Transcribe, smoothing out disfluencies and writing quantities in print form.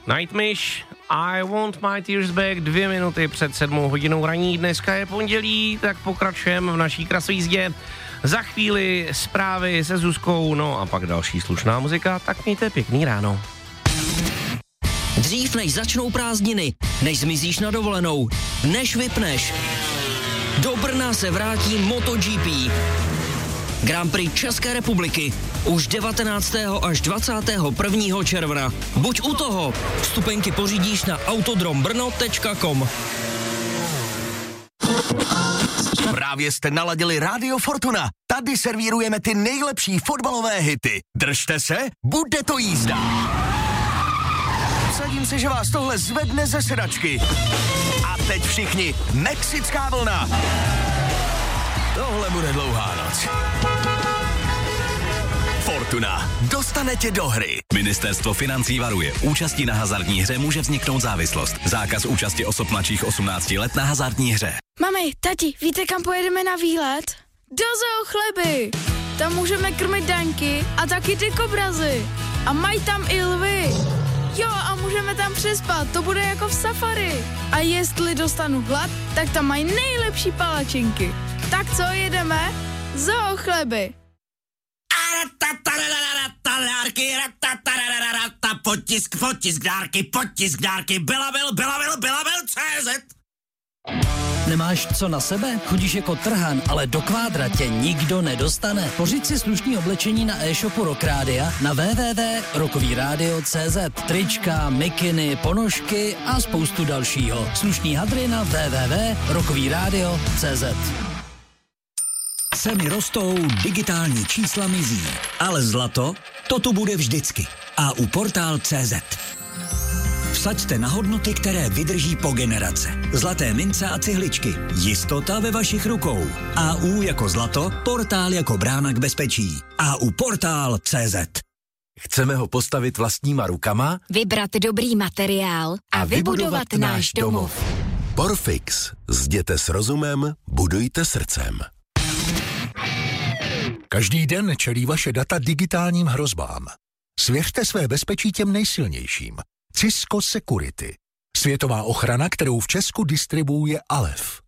Nightwish, I Want My Tears Back, 2 minuty před 7 hodinou raní. Dneska je pondělí, tak pokračujeme v naší krasojízdě. Za chvíli zprávy se Zuzkou, no a pak další slušná muzika, tak mějte pěkný ráno. Dřív než začnou prázdniny, než zmizíš na dovolenou, než vypneš. Do Brna se vrátí MotoGP. Grand Prix České republiky už 19. až 21. června. Buď u toho. Vstupenky pořídíš na autodrombrno.com. Právě jste naladili Rádio Fortuna. Tady servírujeme ty nejlepší fotbalové hity. Držte se, bude to jízda. Vsadím se, že vás tohle zvedne ze sedačky. A teď všichni, mexická vlna. Tohle bude dlouhá noc. Fortuna, dostane tě do hry. Ministerstvo financí varuje. Účastí na hazardní hře může vzniknout závislost. Zákaz účasti osob mladších 18 let na hazardní hře. Mami, tati, víte, kam pojedeme na výlet? Do Zoo Chleby. Tam můžeme krmit daňky a taky ty kobrazy. A mají tam i lvy. Jo, a můžeme tam přespat, to bude jako v safari. A jestli dostanu hlad, tak tam mají nejlepší palačinky. Tak co, jedeme? Zoo Chleby. Potisk dárky, Belabil.cz. Nemáš co na sebe? Chodíš jako trhan, ale do kvádra tě nikdo nedostane. Pořiď si slušný oblečení na e-shopu Rock Rádia na www.rockovyradio.cz. Trička, mikiny, ponožky a spoustu dalšího. Slušný hadry na www.rockovyradio.cz. Ceny rostou, digitální čísla mizí, ale zlato, to tu bude vždycky. A u Portál.cz. Vsaďte na hodnoty, které vydrží po generace. Zlaté mince a cihličky. Jistota ve vašich rukou. AU jako zlato, Portál jako brána k bezpečí. AU Portál.cz. Chceme ho postavit vlastníma rukama, vybrat dobrý materiál a vybudovat náš domov. Porfix. Zděte s rozumem, budujte srdcem. Každý den čelí vaše data digitálním hrozbám. Svěřte své bezpečí těm nejsilnějším. Cisco Security. Světová ochrana, kterou v Česku distribuuje Alef.